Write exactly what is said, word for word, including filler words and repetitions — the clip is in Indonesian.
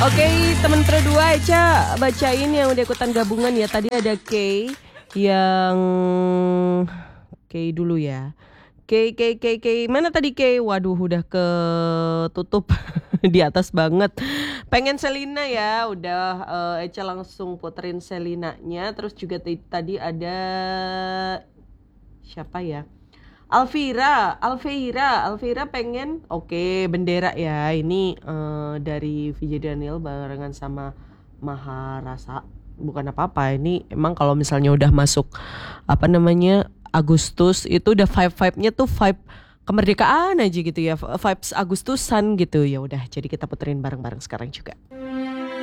Oke, teman pro dua Eca bacain yang udah ikutan gabungan ya. Tadi ada K yang K dulu ya. K K K K mana tadi K? Waduh, udah ketutup di atas banget. Pengen Selina ya, udah uh, Eca langsung puterin Selinanya. Terus juga t- tadi ada siapa ya? Alvira, Alvira, Alvira pengen, oke okay, bendera ya. Ini uh, dari V J Daniel barengan sama Maharasa. Bukan apa-apa, ini emang kalau misalnya udah masuk apa namanya Agustus itu udah vibe-vibe-nya tuh vibe kemerdekaan aja gitu ya, vibes Agustusan gitu ya. Udah, jadi kita puterin bareng-bareng sekarang juga.